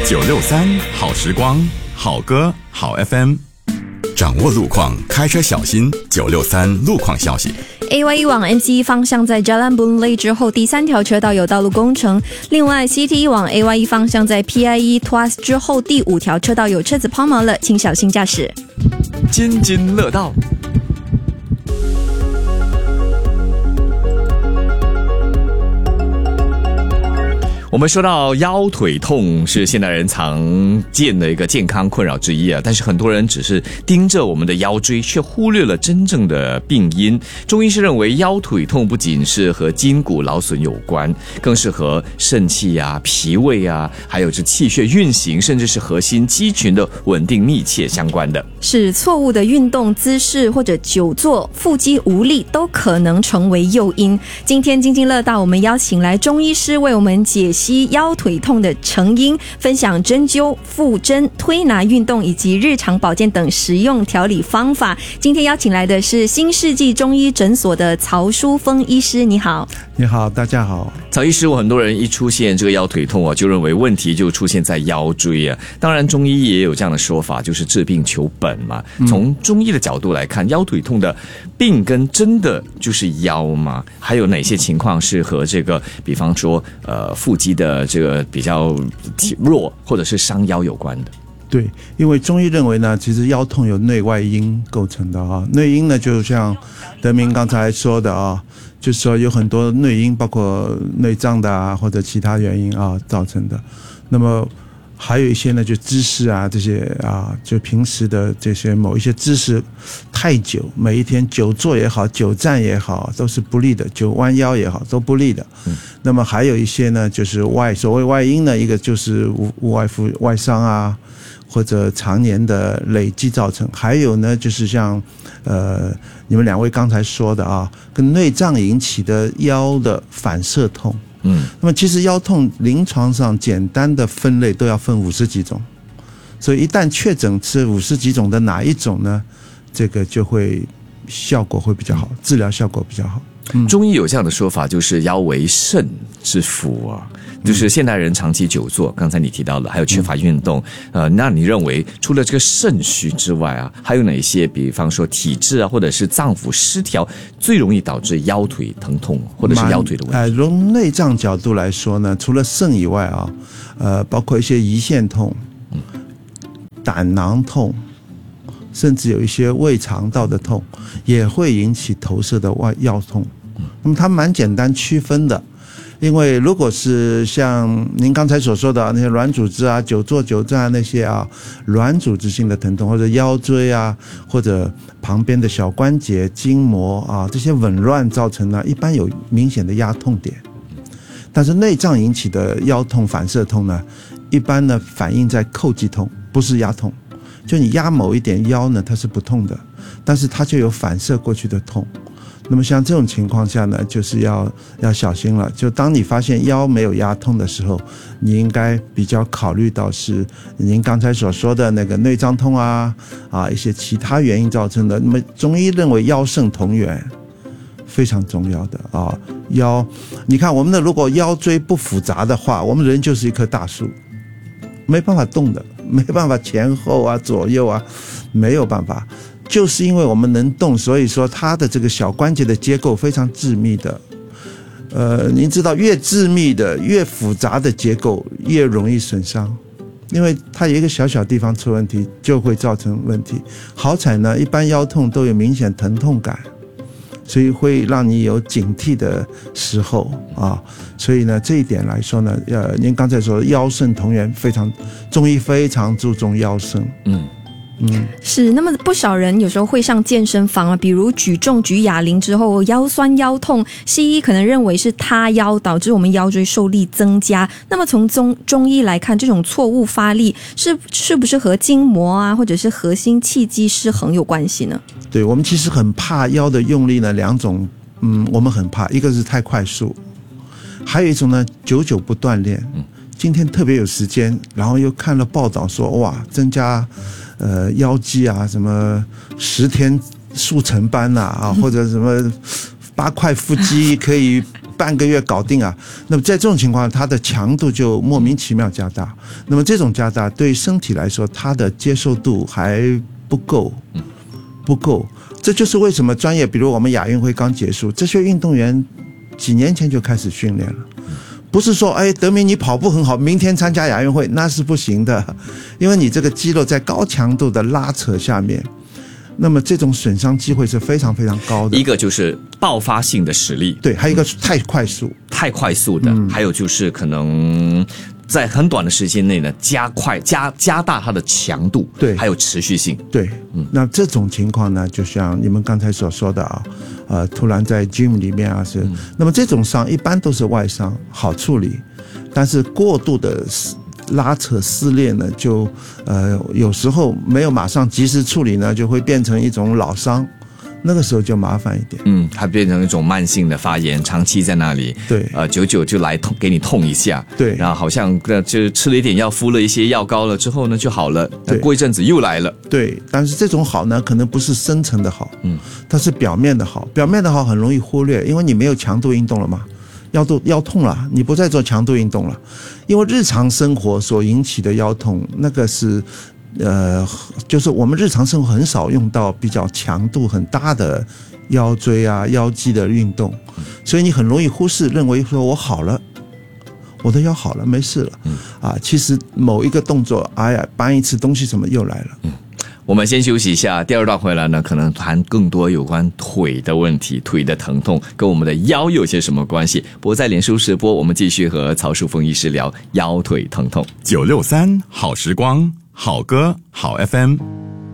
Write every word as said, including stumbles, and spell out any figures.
九六三好时光，好歌好 F M， 掌握路况，开车小心。九六三路况消息。 A Y 一往 M C 一方向在 Jalan Boon Lay 之后第三条车道有道路工程。另外 C T 一往 A Y 一方向在 P I E Tuas 之后第五条车道有车子抛锚了，请小心驾驶。 津津乐道。我们说到腰腿痛是现代人常见的一个健康困扰之一啊，但是很多人只是盯着我们的腰椎，却忽略了真正的病因。中医师认为，腰腿痛不仅是和筋骨劳损有关，更是和肾气啊、脾胃啊，还有这气血运行，甚至是核心肌群的稳定密切相关的。 是错误的运动姿势或者久坐、腹肌无力都可能成为诱因。今天津津乐道，我们邀请来中医师为我们解析腰腿痛的成因，分享针灸、腹针、推拿运动以及日常保健等实用调理方法。今天邀请来的是新世纪中医诊所的曹淑峰医师，你好。 你好，大家好。 曹医师，我很多人一出现这个腰腿痛啊，就认为问题就出现在腰椎啊。当然，中医也有这样的说法，就是治病求本嘛。从中医的角度来看，腰腿痛的病根真的就是腰吗？还有哪些情况是和这个，比方说呃腹肌的这个比较弱，或者是伤腰有关的？ 对，因为中医认为呢，其实腰痛有内外因构成的啊。内因呢，就像德明刚才说的啊，就是说有很多内因，包括内脏的啊，或者其他原因啊造成的。那么还有一些呢，就姿势啊，这些啊，就平时的这些某一些姿势太久，每一天久坐也好，久站也好，都是不利的；久弯腰也好，都不利的。嗯、那么还有一些呢，就是外所谓外因呢，一个就是无无外乎外伤啊，或者常年的累积造成；还有呢，就是像呃你们两位刚才说的啊，跟内脏引起的腰的反射痛。嗯，那么其实腰痛临床上简单的分类都要分五十几种，所以一旦确诊是五十几种的哪一种呢，这个就会效果会比较好，治疗效果比较好。 嗯、中医有这样的说法，就是腰为肾之府啊，就是现代人长期久坐，刚才你提到了，还有缺乏运动，呃，那你认为除了这个肾虚之外啊，还有哪些，比方说体质啊，或者是脏腑失调，最容易导致腰腿疼痛，或者是腰腿的问题？ 呃，从内脏角度来说呢，除了肾以外啊，呃，包括一些胰腺痛、嗯、胆囊痛。甚至有一些胃肠道的痛也会引起投射的外腰痛，那么它蛮简单区分的，因为如果是像您刚才所说的那些软组织啊、久坐久站那些啊软组织性的疼痛，或者腰椎啊，或者旁边的小关节、筋膜啊这些紊乱造成呢，一般有明显的压痛点。但是内脏引起的腰痛、反射痛呢，一般呢反映在叩击痛，不是压痛。就你压某一点腰呢，它是不痛的，但是它就有反射过去的痛。那么像这种情况下呢，就是要要小心了。就当你发现腰没有压痛的时候，你应该比较考虑到是您刚才所说的那个内脏痛啊啊一些其他原因造成的。那么中医认为腰肾同源非常重要的啊。腰，你看我们的如果腰椎不复杂的话，我们人就是一棵大树，没办法动的。没办法前后啊左右啊，没有办法，就是因为我们能动，所以说它的这个小关节的结构非常致密的。呃，您知道越致密的越复杂的结构越容易损伤，因为它有一个小小地方出问题就会造成问题。好彩呢，一般腰痛都有明显疼痛感，所以会让你有警惕的时候啊，所以呢，这一点来说呢，呃，您刚才说的腰肾同源，非常中医非常注重腰肾，嗯嗯，是。那么不少人有时候会上健身房啊，比如举重举哑铃之后腰酸腰痛，西医可能认为是塌腰导致我们腰椎受力增加。那么从中中医来看，这种错误发力是是不是和筋膜啊，或者是核心气机失衡有关系呢？ 对，我们其实很怕腰的用力呢，两种，嗯，我们很怕，一个是太快速，还有一种呢，久久不锻炼。嗯，今天特别有时间，然后又看了报道说，哇，增加呃腰肌啊，什么十天速成班呐 啊, 啊，或者什么八块腹肌可以半个月搞定啊。那么在这种情况，它的强度就莫名其妙加大。那么这种加大对身体来说，它的接受度还不够，不够。这就是为什么专业，比如我们亚运会刚结束，这些运动员几年前就开始训练了。不是说，哎，德明你跑步很好，明天参加亚运会，那是不行的，因为你这个肌肉在高强度的拉扯下面，那么这种损伤机会是非常非常高的。 一个就是爆发性的实力， 对，还有一个太快速， 太快速的，嗯、还有就是可能在很短的时间内呢，加快加加大它的强度， 对， 还有持续性， 对，嗯，那这种情况呢，就像你们刚才所说的啊。呃，突然在 gym 里面啊是，嗯、那么这种伤一般都是外伤，好处理，但是过度的拉扯撕裂呢，就呃有时候没有马上及时处理呢，就会变成一种老伤，那个时候就麻烦一点。 嗯，它变成一种慢性的发炎，长期在那里， 对， 呃，久久就来痛，给你痛一下， 对， 然后好像呃就吃了一点药，敷了一些药膏了之后呢就好了，但过一阵子又来了， 对，但是这种好呢，可能不是深层的好，嗯，它是表面的好，表面的好很容易忽略，因为你没有强度运动了嘛。腰都腰痛了，你不再做强度运动了，因为日常生活所引起的腰痛，那个是，呃，就是我们日常生活很少用到比较强度很大的腰椎啊、腰肌的运动，所以你很容易忽视，认为说我好了，我的腰好了，没事了，啊，其实某一个动作，哎呀，搬一次东西什么又来了。嗯， 我们先休息一下，第二段回来呢，可能谈更多有关腿的问题，腿的疼痛跟我们的腰有些什么关系。不过在脸书直播，我们继续和曹淑凤医师聊腰腿疼痛。 九六三好时光，好歌好 F M。